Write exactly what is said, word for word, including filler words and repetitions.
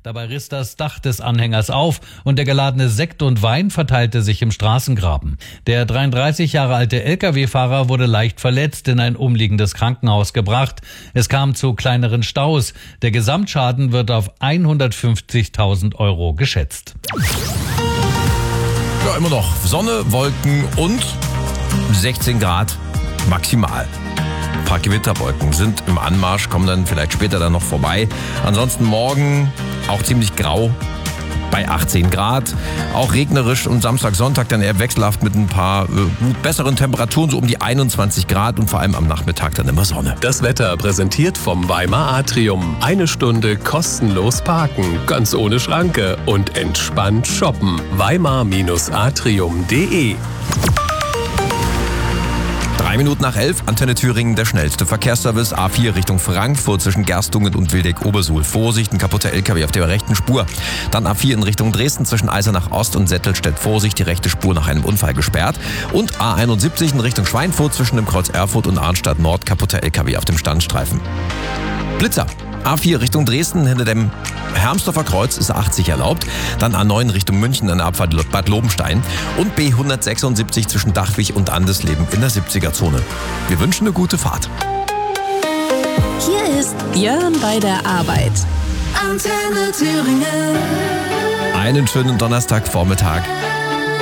Dabei riss das Dach des Anhängers auf und der geladene Sekt und Wein verteilte sich im Straßengraben. Der dreiunddreißig Jahre alte L K W-Fahrer wurde leicht verletzt in ein umliegendes Krankenhaus gebracht. Es kam zu kleineren Staus. Der Gesamtschaden wird auf hundertfünfzigtausend Euro geschätzt. Ja, immer noch Sonne, Wolken und sechzehn Grad maximal. Ein paar Gewitterwolken sind im Anmarsch, kommen dann vielleicht später dann noch vorbei. Ansonsten morgen auch ziemlich grau bei achtzehn Grad. Auch regnerisch und Samstag, Sonntag dann eher wechselhaft mit ein paar äh, besseren Temperaturen, so um die einundzwanzig Grad und vor allem am Nachmittag dann immer Sonne. Das Wetter präsentiert vom Weimar Atrium. Eine Stunde kostenlos parken, ganz ohne Schranke und entspannt shoppen. weimar Atrium punkt de. Drei Minuten nach elf, Antenne Thüringen, der schnellste Verkehrsservice. A vier Richtung Frankfurt zwischen Gerstungen und Wildeck-Obersuhl. Vorsicht, ein kaputter L K W auf der rechten Spur. Dann A vier in Richtung Dresden zwischen Eisenach Ost und Settelstedt. Vorsicht, die rechte Spur nach einem Unfall gesperrt. Und A einundsiebzig in Richtung Schweinfurt zwischen dem Kreuz Erfurt und Arnstadt Nord. Kaputter L K W auf dem Standstreifen. Blitzer. A vier Richtung Dresden, hinter dem Hermsdorfer Kreuz ist achtzig erlaubt. Dann A neun Richtung München an der Abfahrt Bad Lobenstein. Und B hundertsechsundsiebzig zwischen Dachwig und Andesleben in der siebziger-Zone. Wir wünschen eine gute Fahrt. Hier ist Björn bei der Arbeit. Antenne Thüringen. Einen schönen Donnerstagvormittag.